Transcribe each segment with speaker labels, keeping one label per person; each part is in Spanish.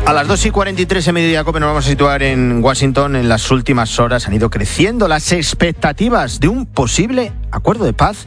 Speaker 1: A las 2:43 en Mediodía Cope nos vamos a situar en Washington. En las últimas horas han ido creciendo las expectativas de un posible acuerdo de paz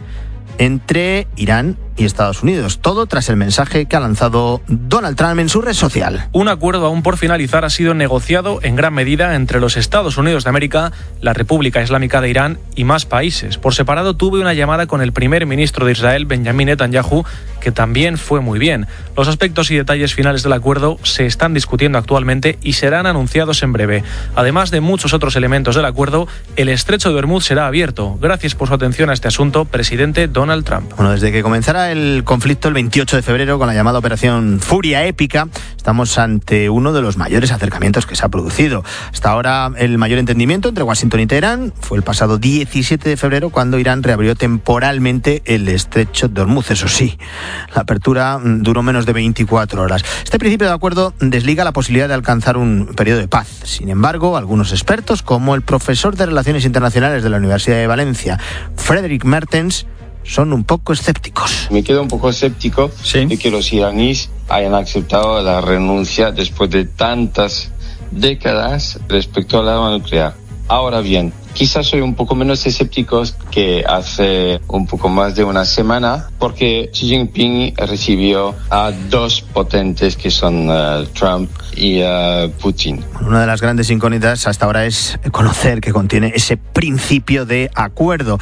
Speaker 1: entre Irán y Estados Unidos. Todo tras el mensaje que ha lanzado Donald Trump en su red social.
Speaker 2: Un acuerdo aún por finalizar ha sido negociado en gran medida entre los Estados Unidos de América, la República Islámica de Irán y más países. Por separado tuve una llamada con el primer ministro de Israel, Benjamin Netanyahu, que también fue muy bien. Los aspectos y detalles finales del acuerdo se están discutiendo actualmente y serán anunciados en breve. Además de muchos otros elementos del acuerdo, el estrecho de Hormuz será abierto. Gracias por su atención a este asunto, presidente Donald Trump.
Speaker 1: Bueno, desde que comenzara el conflicto el 28 de febrero con la llamada Operación Furia Épica, estamos ante uno de los mayores acercamientos que se ha producido. Hasta ahora el mayor entendimiento entre Washington y Teherán fue el pasado 17 de febrero cuando Irán reabrió temporalmente el estrecho de Hormuz. Eso sí, la apertura duró menos de 24 horas. Este principio de acuerdo desliga la posibilidad de alcanzar un periodo de paz. Sin embargo, algunos expertos, como el profesor de Relaciones Internacionales de la Universidad de Valencia, Frederick Mertens, son un poco escépticos.
Speaker 3: Me quedo un poco escéptico de que los iraníes hayan aceptado la renuncia después de tantas décadas respecto al arma nuclear. Ahora bien, quizás soy un poco menos escéptico que hace un poco más de una semana, porque Xi Jinping recibió a dos potentes que son Trump y Putin.
Speaker 1: Una de las grandes incógnitas hasta ahora es conocer qué contiene ese principio de acuerdo.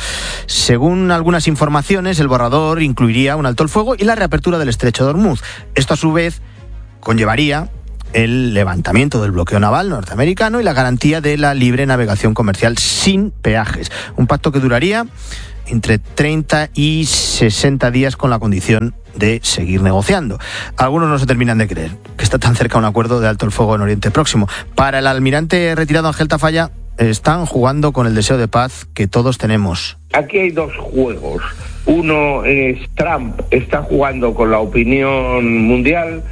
Speaker 1: Según algunas informaciones, el borrador incluiría un alto el fuego y la reapertura del estrecho de Hormuz. Esto a su vez conllevaría el levantamiento del bloqueo naval norteamericano y la garantía de la libre navegación comercial sin peajes. Un pacto que duraría entre 30 y 60 días con la condición de seguir negociando. Algunos no se terminan de creer que está tan cerca un acuerdo de alto el fuego en Oriente Próximo. Para el almirante retirado Ángel Tafalla, están jugando con el deseo de paz que todos tenemos.
Speaker 4: Aquí hay dos juegos. Uno es Trump está jugando con la opinión mundial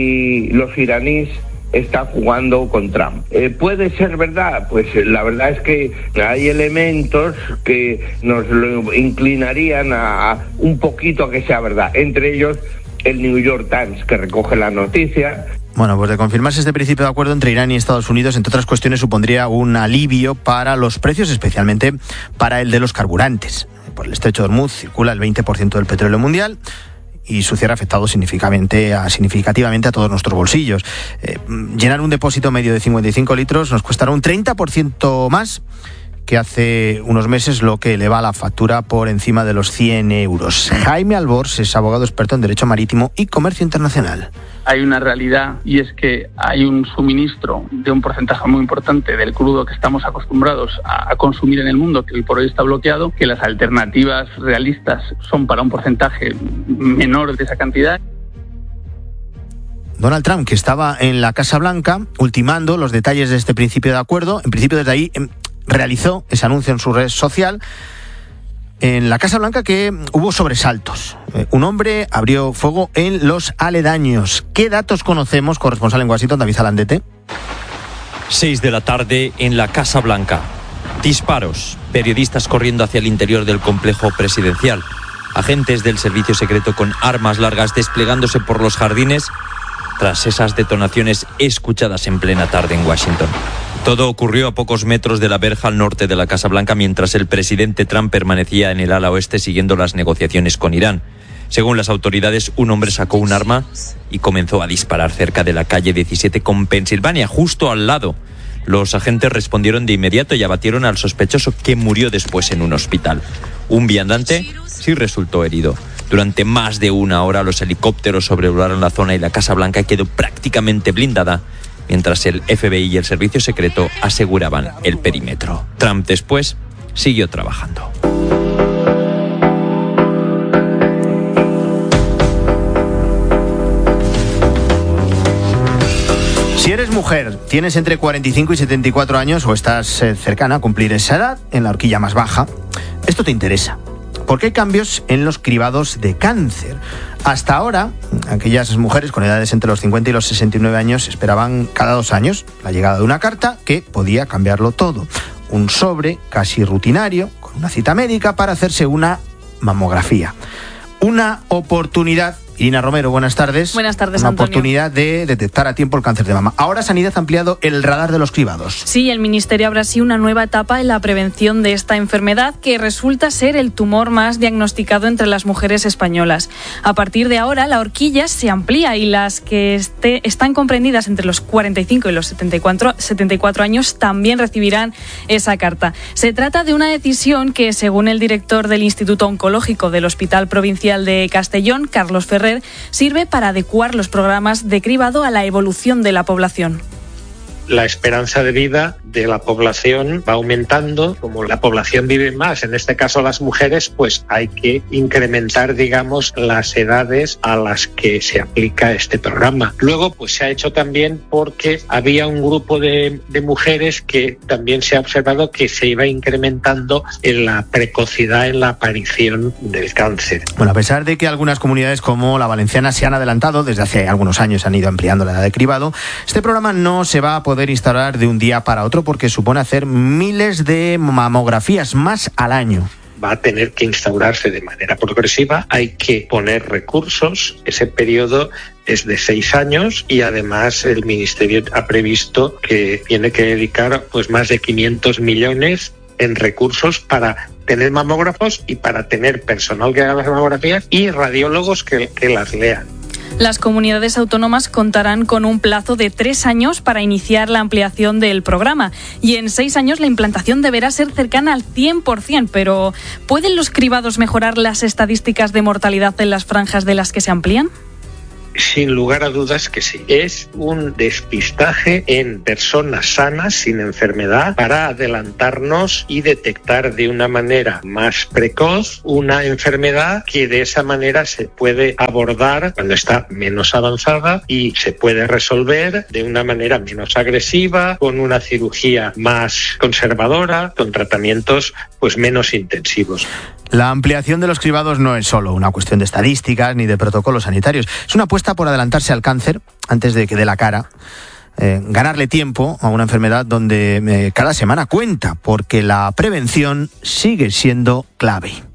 Speaker 4: y los iraníes están jugando con Trump. ¿Puede ser verdad? Pues la verdad es que hay elementos que nos lo inclinarían a un poquito a que sea verdad. Entre ellos, el New York Times, que recoge la noticia.
Speaker 1: Bueno, pues de confirmarse este principio de acuerdo entre Irán y Estados Unidos, entre otras cuestiones, supondría un alivio para los precios, especialmente para el de los carburantes. Por el estrecho de Hormuz circula el 20% del petróleo mundial y su cierre ha afectado significativamente a todos nuestros bolsillos. Llenar un depósito medio de 55 litros nos costará un 30% más que hace unos meses, lo que eleva la factura por encima de los 100 euros. Jaime Albors es abogado experto en Derecho Marítimo y Comercio Internacional.
Speaker 5: Hay una realidad y es que hay un suministro de un porcentaje muy importante del crudo que estamos acostumbrados a consumir en el mundo, que hoy por hoy está bloqueado, que las alternativas realistas son para un porcentaje menor de esa cantidad.
Speaker 1: Donald Trump, que estaba en la Casa Blanca ultimando los detalles de este principio de acuerdo, en principio desde ahí realizó ese anuncio en su red social. En la Casa Blanca que hubo sobresaltos. Un hombre abrió fuego en los aledaños. ¿Qué datos conocemos? Corresponsal en Washington, David Zalandete.
Speaker 6: 6 de la tarde en la Casa Blanca. Disparos. Periodistas corriendo hacia el interior del complejo presidencial. Agentes del servicio secreto con armas largas desplegándose por los jardines tras esas detonaciones escuchadas en plena tarde en Washington. Todo ocurrió a pocos metros de la verja al norte de la Casa Blanca mientras el presidente Trump permanecía en el ala oeste siguiendo las negociaciones con Irán. Según las autoridades, un hombre sacó un arma y comenzó a disparar cerca de la calle 17 con Pensilvania, justo al lado. Los agentes respondieron de inmediato y abatieron al sospechoso, que murió después en un hospital. Un viandante sí resultó herido. Durante más de una hora los helicópteros sobrevolaron la zona y la Casa Blanca quedó prácticamente blindada, mientras el FBI y el servicio secreto aseguraban el perímetro. Trump después siguió trabajando.
Speaker 1: Si eres mujer, tienes entre 45 y 74 años o estás cercana a cumplir esa edad, en la horquilla más baja, esto te interesa. Porque hay cambios en los cribados de cáncer. Hasta ahora, aquellas mujeres con edades entre los 50 y los 69 años esperaban cada 2 años la llegada de una carta que podía cambiarlo todo. Un sobre casi rutinario, con una cita médica para hacerse una mamografía. Una oportunidad Irina Romero, buenas tardes.
Speaker 7: Buenas tardes,
Speaker 1: Una
Speaker 7: Antonio.
Speaker 1: oportunidad de detectar a tiempo el cáncer de mama. Ahora Sanidad ha ampliado el radar de los cribados.
Speaker 7: Sí, el Ministerio abre así una nueva etapa en la prevención de esta enfermedad que resulta ser el tumor más diagnosticado entre las mujeres españolas. A partir de ahora, la horquilla se amplía y las que están comprendidas entre los 45 y los 74 años también recibirán esa carta. Se trata de una decisión que, según el director del Instituto Oncológico del Hospital Provincial de Castellón, Carlos Ferrer, sirve para adecuar los programas de cribado a la evolución de la población.
Speaker 8: La esperanza de vida de la población va aumentando. Como la población vive más, en este caso las mujeres, pues hay que incrementar, digamos, las edades a las que se aplica este programa. Luego, pues se ha hecho también porque había un grupo de mujeres que también se ha observado que se iba incrementando en la precocidad en la aparición del cáncer.
Speaker 1: Bueno, a pesar de que algunas comunidades como la valenciana se han adelantado, desde hace algunos años han ido ampliando la edad de cribado, este programa no se va a poder instaurar de un día para otro porque supone hacer miles de mamografías más al año.
Speaker 8: Va a tener que instaurarse de manera progresiva, hay que poner recursos, ese periodo es de 6 años y además el Ministerio ha previsto que tiene que dedicar pues más de 500 millones en recursos para tener mamógrafos y para tener personal que haga las mamografías y radiólogos que las lean.
Speaker 7: Las comunidades autónomas contarán con un plazo de 3 años para iniciar la ampliación del programa y en 6 años la implantación deberá ser cercana al 100%, pero ¿pueden los cribados mejorar las estadísticas de mortalidad en las franjas de las que se amplían?
Speaker 8: Sin lugar a dudas que sí. Es un despistaje en personas sanas, sin enfermedad, para adelantarnos y detectar de una manera más precoz una enfermedad que de esa manera se puede abordar cuando está menos avanzada y se puede resolver de una manera menos agresiva, con una cirugía más conservadora, con tratamientos pues menos intensivos.
Speaker 1: La ampliación de los cribados no es solo una cuestión de estadísticas ni de protocolos sanitarios. Es una apuesta por adelantarse al cáncer antes de que dé la cara. Ganarle tiempo a una enfermedad donde cada semana cuenta, porque la prevención sigue siendo clave.